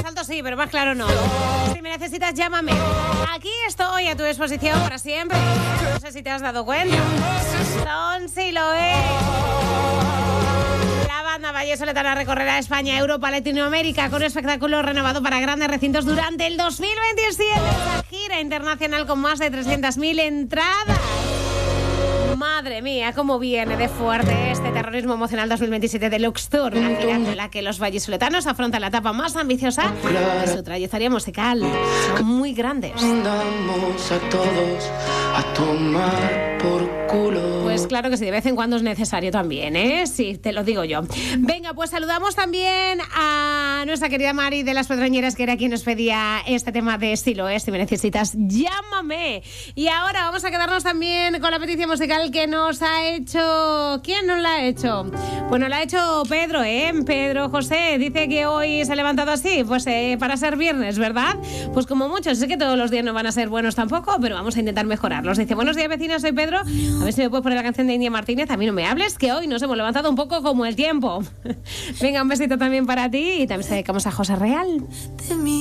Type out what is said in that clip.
más alto sí, pero más claro no. Si me necesitas, llámame. Aquí estoy a tu disposición para siempre. No sé si te has dado cuenta. Son Siloé. La banda vallesoletana recorrerá España, Europa, Latinoamérica con un espectáculo renovado para grandes recintos durante el 2027. La gira internacional con más de 300.000 entradas. Madre mía, cómo viene de fuerte este Terrorismo Emocional 2027 Deluxe Tour, la gira en la que los vallisoletanos afrontan la etapa más ambiciosa de su trayectoria musical. Son muy grandes. Mandamos a todos a tomar por culo. Pues claro que sí, de vez en cuando es necesario también, ¿eh? Sí, te lo digo yo. Venga, pues saludamos también a nuestra querida Mari de Las Pedroñeras, que era quien nos pedía este tema de Siloé. Si me necesitas, llámame. Y ahora vamos a quedarnos también con la petición musical que nos ha hecho... ¿Quién nos la ha hecho? Bueno, la ha hecho Pedro, ¿eh? Pedro José dice que hoy se ha levantado así, pues para ser viernes, ¿verdad? Pues como muchos, sé que todos los días no van a ser buenos tampoco, pero vamos a intentar mejorarlos. Dice, buenos días vecinas, soy Pedro. A ver si me puedes poner la canción de India Martínez. A mí no me hables, que hoy nos hemos levantado un poco como el tiempo. Venga, un besito también para ti y también dedicamos a José Real. De mí.